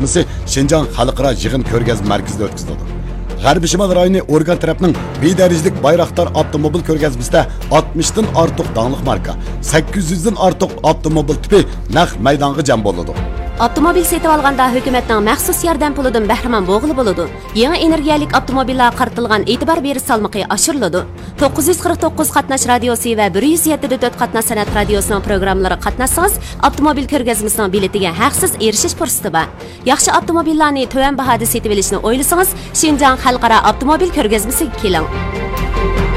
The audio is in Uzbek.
ko'rgazmasi Şinjan Xalqaro yig'in ko'rgazma markazida o'tkazildi. G'arbiy Shimol rayoni organ tarafning bedarajlik Bayraktar avtomobil ko'rgazmasida 60 dan ortiq dangliq marka, 800 dan ortiq avtomobil tipi naq maydonga jam bo'ladi. Avtomobil setib olganda hukumatning maxsus yordam pulidan bahramand bo'lg'ili bo'ladi. Yangi energiyalik avtomobillar qaratilgan e'tibor berish salmoqi oshiriladi. 949 qatnash radiosi va 174 qatnash san'at radiosining programmalari qatnashsangiz, avtomobil ko'rgazmasining biletiga haqsiz erishish fursati bor. Yaxshi avtomobillarni to'van bahoda setib olishni o'ylasangiz, Şinjan Xalqaro avtomobil ko'rgazmasiga keling.